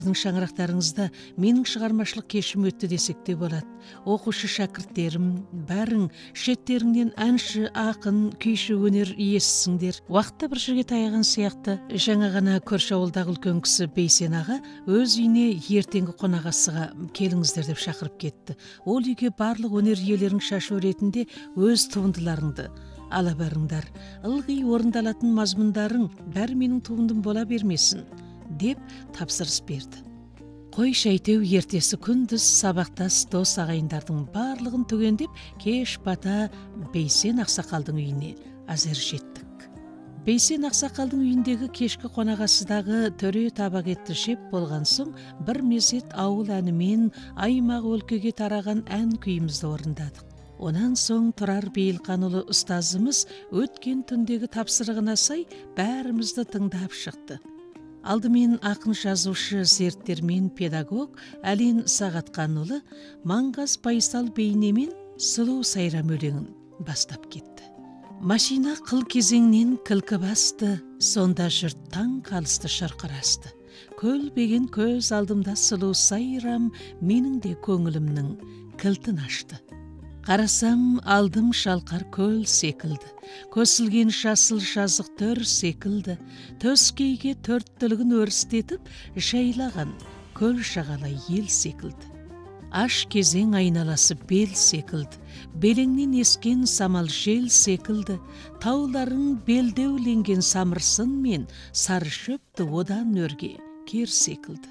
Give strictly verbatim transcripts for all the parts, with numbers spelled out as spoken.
Сіздің шаңырақтарыңызда менің шығармашылық кешім өтті десек те болады. Оқушы шәкірттерім, бәрің шеттеріңнен әнші, ақын, күйші өнер иесісіңдер. Уақытта бір жерге таяған сияқты, жаңа ғана көрші ауылдағы үлкен кісі Бейсен аға өз үйіне ертеңгі қонақасыға келіңіздер деп шақырып кетті. Ол үйге барлық өнер иелерінің шашу ретінде өз туындыларыңды ала барыңдар. Ылғи орындалатын мазмұндарың бәрі менің туындым бола бермесін деп тапсырыс берді. Қойшы әйтеу ертесі күндіз сабақтас дос ағайындардың барлығын түгендеп, кеш бата Бейсен ақсақалдың үйіне әзер жеттік. Бейсен ақсақалдың үйіндегі кешкі қонақасыдағы төре табақ етті жеп болған соң, бір мезет ауыл әнімен аймақ өлкеге тараған ән күйімізді орындадық. Онан соң Тұрар Бейілқанұлы ұстазымыз өткен түндегі тапсырығына сай бәрімізді тыңдап шықты. Алдымен ақын жазушы, зерттер-мен педагог Әлен Сағатқанұлы Маңғаз Пайсал бейнемен сұлу сайрам өлеңін бастап кетті. Машина қыл кезеңнен кілкі басты, сонда жұрт таң қалысты шырқырасты. Көлбеген көз алдымда сұлу сайрам менің де көңілімнің кілтін ашты. Қарасам алдым шалқар көл секілді, көсілген жасыл жазық төр секілді, төскейге төрттілігін өрістетіп, жайлаған көл жағалай ел секілді. Аш кезең айналасы бел секілді, белеңнен ескен самал жел секілді, тауларың белдеуленген самырсын мен сары шөпті одан өрге кер секілді.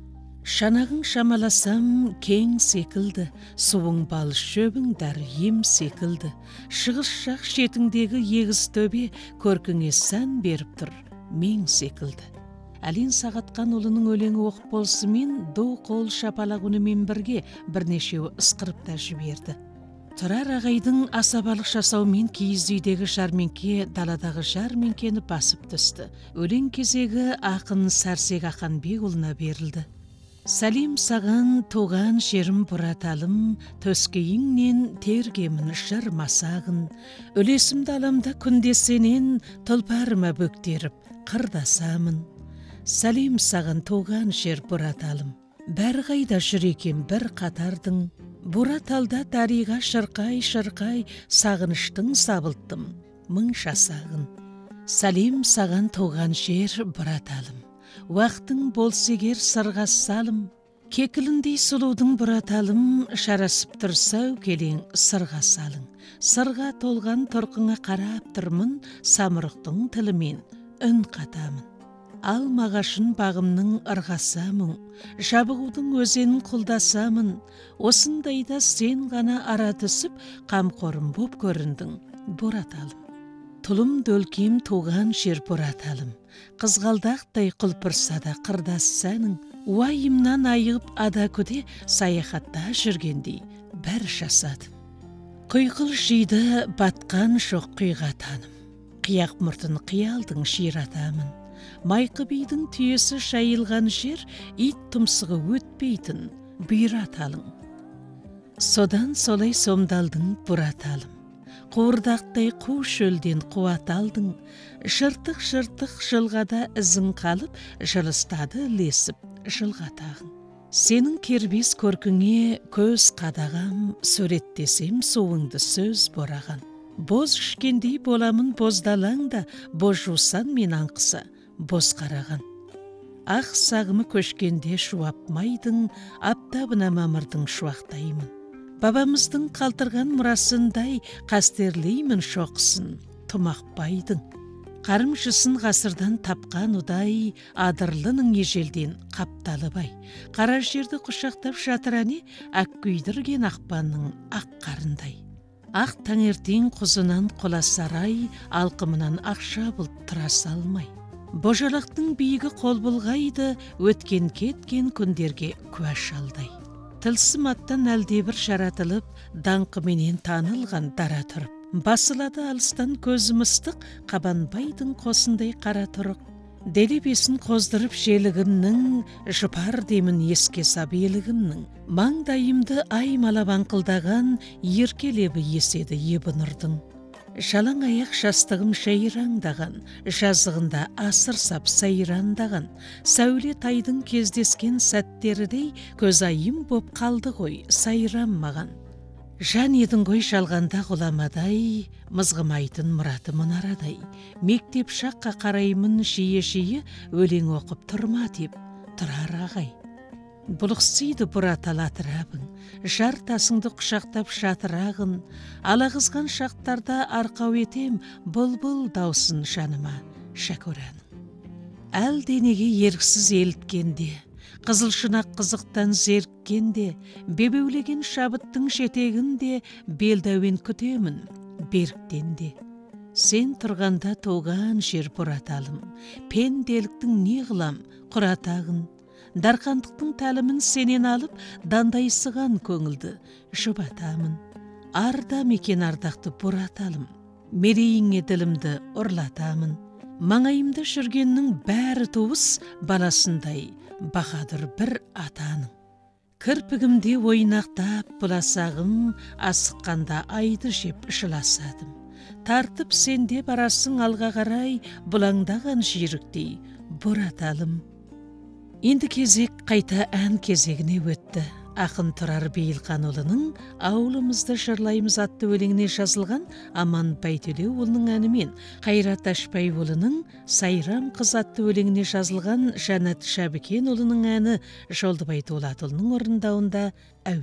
Шанағың шамаласам кең секілді, суың бал шөбің дәр ем секілді. Шығыс жақ шетіңдегі егіз төбе көркіңе сән беріп тұр, мен секілді. Әлен Сағатқанұлының өлеңі оқып болысымен ду қол шапалақ үнімен бірге бірнешеуі ысқырып та жіберді. Тұрар ағайдың асабалық жасаумен киіз үйдегі жәрменке даладағы жәрменкені басып түсті. Өлең кезегі ақын Сәрсек Ақанбекұлына берілді. Сәлем саған туған жерім бұраталым, төскейіңнен тергемін жыр масағын. Өлесімді аламда күндесенен тұлпарыма бөктеріп қырдасамын. Сәлем саған туған жер бұраталым, бәр қайда жүр екен бір қатардың. Бұраталда дариға шырқай-шырқай сағыныштың сабылттым мың жасағын. Сәлем саған туған жер бұраталым, уақытың болсегер сырға салым. Кекіліндей сұлудың бұраталым, жарасып тұрсау келең сырға салың. Сырға толған тұрқыңа қарап тұрмын, самұрықтың тілімен үн қатамын. Ал мағашын бағымның ырғасамын, жабығудың өзенін құлдасамын. Осындайда сен ғана ара түсіп, қамқорым боп көріндің бұраталым. Тұлым дөлкем туған жер бұраталым, қызғалдақтай құлпырса да қырдас сәнің. Уайымнан айығып ада көде саяхатта жүргендей бәр жасадым. Құйқыл жиды батқан жоқ құйға таным, қияқ мұртын қиялдың ширатамын. Майқы бидің түйесі шайылған жер, ит тұмсығы өтпейтін бұйраталың. Содан солай сомдалдың бұраталым, қуырдақтай қу шөлден қуат алдың. Жыртық-жыртық жылғада ізің қалып, жылыстады лесіп жылғатағың. Сенің кербес көркіңе көз қадағам, суреттесем суыңды сөз бораған. Боз ішкендей боламын боздалаңда, боз жусан мен аңқыса боз қараған. Ақ сағымы көшкенде шуапмайдың, аптабына мамырдың шуақтаймын. Бабамыздың қалтырған мұрасындай қастерлеймін шоқсын тұмақпайдың. Қарымшысын ғасырдан тапқан удай, адырлының ежелден қапталыбай. Қара жерді құшақтап жатыр әне, ақ күйдірген ақпанның ақ қарындай. Ақ таңертең құзынан қоласарай, алқымынан ақша бұлт тұра салмай. Божалақтың биігі қол бұлғайды, өткен кеткен күндерге куәш алдай. Тылсым аттан әлде бір жаратылып, даңқыменен танылған дара тұрып. Басылады алыстан көзім ыстық, қабанбайдың қосындай қара тұрық. Делебесін қоздырып желігімнің, жұпар демін еске сап елігімнің. Маңдайымды ай малап аңқылдаған, еркелебі еседі ебі нұрдың. Жалаң аяқ жастығым шайраңдаған, жазығында асыр сап сайрандаған, сәуле тайдың кездескен сәттердей көз айым боп қалды ғой сайраммаған. Жан едің ғой жалғанда ғұламадай, мызғымайтын мұраты мұнарадай. Мектеп шаққа қараймын жиі-жиі, өлең оқып тұрма деп тұрар ағай. Бұлықсыйды бұраталатырабың, жар тасыңды құшақтап жатырағын, алағызған шақтарда арқау етем бұлбұл даусын жаныма шәкөраның. Әлденеге еріксіз еліткенде, қызыл шынақ қызықтан зеріккенде, бебеулеген шабыттың жетегінде белдәуен күтемін беріктенде. Сен тұрғанда тоған жер бұраталым, пенделіктің не қылам құратағын. Дарқандықтың тәлімін сенен алып, дандайсыған көңілді жұбатамын. Арда мекен ардақты бұраталым, мерейіңе ділімді ұрлатамын. Маңайымда жүргеннің бәрі туыс баласындай бақадыр бір атаның. Кірпігімде ойнақтап бұласағым, асыққанда айды жеп жыласадым. Тартып сенде барасың алға қарай, бұлаңдаған жүйріктей бұраталым. Енді кезек қайта ән кезегіне өтті. Ақын Тұрар Бейілқанұлының «Ауылымызды жырлаймыз» атты өлеңіне жазылған Аман Байтөлеуұлының әнімен, Қайрат Ашбайұлының «Сайрам қыз» атты өлеңіне жазылған Жанат Шәбікенұлының әні Жолдыбай Дулатұлының орындауында